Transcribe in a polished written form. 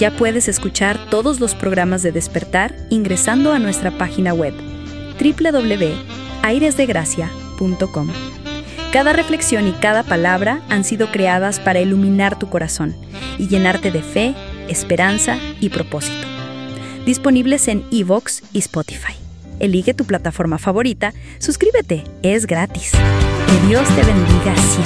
Ya puedes escuchar todos los programas de Despertar ingresando a nuestra página web www.airesdegracia.com. Cada reflexión y cada palabra han sido creadas para iluminar tu corazón y llenarte de fe, esperanza y propósito. Disponibles en iVoox y Spotify. Elige tu plataforma favorita, suscríbete, es gratis. Que Dios te bendiga siempre.